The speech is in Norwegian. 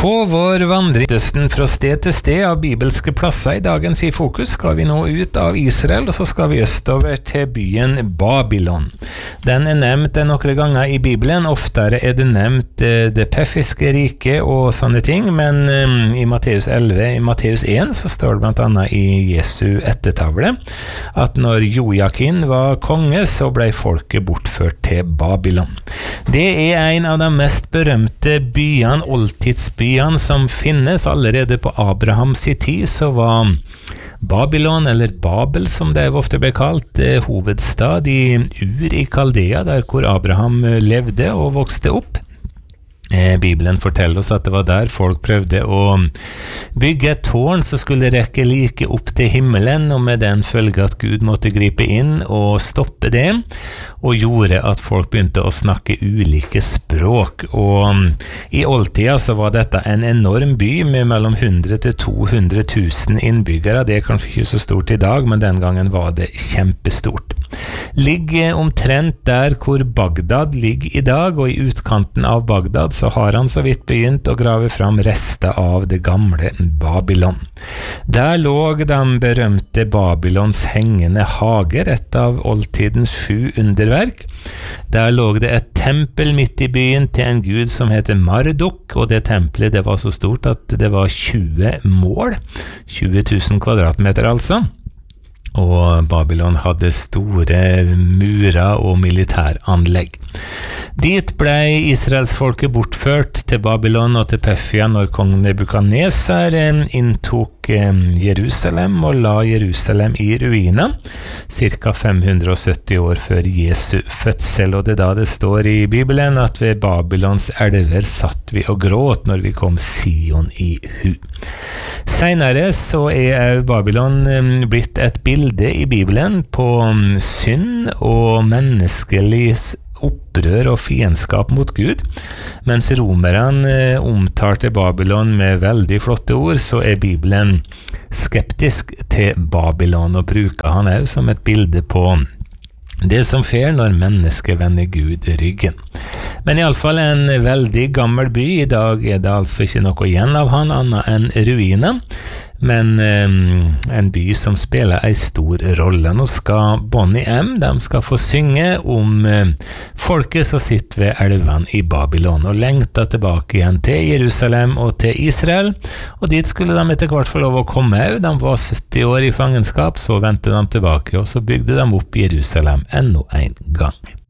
På vår vandring fra sted til sted av bibelske plasser I dagens I fokus skal vi nå ut av Israel, og så skal vi østover til byen Babylon. Den nevnt noen ganger I Bibelen, oftere det nevnt det Pefiske riket og sånne ting, men I Matteus 11, I Matteus 1, så står det blant annet I Jesu ettertavle, at når Joakim var konge, så ble folket bortført til Babylon. Det en av de mest berømte byene, oldtidsbyene som finnes. Allerede på Abrahams tid så var Babylon, eller Babel som det ofte ble kalt, hovedstad I Ur I Kaldea, der hvor Abraham levde og vokste opp. Bibelen forteller oss at det var der folk prøvde å bygge et tårn som skulle rekke like opp til himmelen, og med den følge at Gud måtte gripe inn og stoppe det, og gjorde at folk begynte å snakke ulike språk. Og I oldtida så var dette en enorm by med mellom 100 til 200 000 innbyggere. Det kanskje ikke så stort I dag, men den gangen var det kjempestort. Ligger omtrent der hvor Bagdad ligger I dag, og I utkanten av Bagdad så har han så vidt begynt å grave fram rester av det gamle Babylon. Der lå de berømte Babylons hengende hager, et av oldtidens 7 underverk. Der lå det et tempel midt I byen til en gud som heter Marduk, og det tempelet det var så stort at det var 20 mål, 20 000 kvadratmeter altså. Og Babylon hadde store murer og militæranlegg. Dit ble Israelsfolket bortført til Babylon og til Pefia når kong Nebukadnesar inntok Jerusalem og la Jerusalem I ruiner, cirka 570 år før Jesu fødsel, og det da det står I Bibelen at ved Babylons elver satt vi og gråt når vi kom Sion I hu. Senere så Babylon blitt et bilde I Bibelen på synd og menneskelig opprør og fiendskap mot Gud. Mens romerne omtalte Babylon med veldig flotte ord, så Bibelen skeptisk til Babylon og bruker han også som et bilde på det som skjer når mennesker vender Gud ryggen. Men I alle fall en veldig gammel by. I dag det altså ikke noe igjen av han, annet enn ruiner. Men en by som spiller en stor rolle. Nå skal Bonnie M, de skal få synge om folket som sitter ved elven I Babylon, og lengter tilbake igjen til Jerusalem og til Israel. Og dit skulle de etter hvert få lov å komme. De var 70 år I fangenskap, så ventet de tilbake, og så bygde de opp Jerusalem enda en gang.